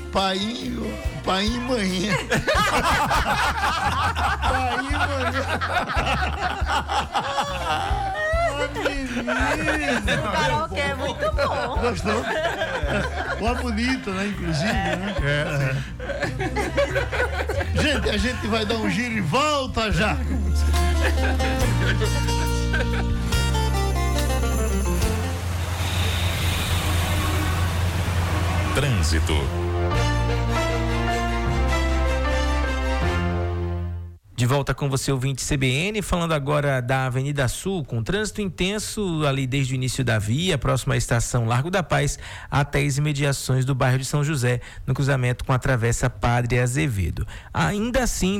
Painho e manhã. Painho e manhã. O karaokê é muito bom. Gostou? Uma bonita, né? Inclusive, né? Gente, a gente vai dar um giro e volta já. Trânsito. De volta com você, ouvinte CBN, falando agora da Avenida Sul, com trânsito intenso ali desde o início da via, próxima à estação Largo da Paz, até as imediações do bairro de São José, no cruzamento com a Travessa Padre Azevedo. Ainda assim,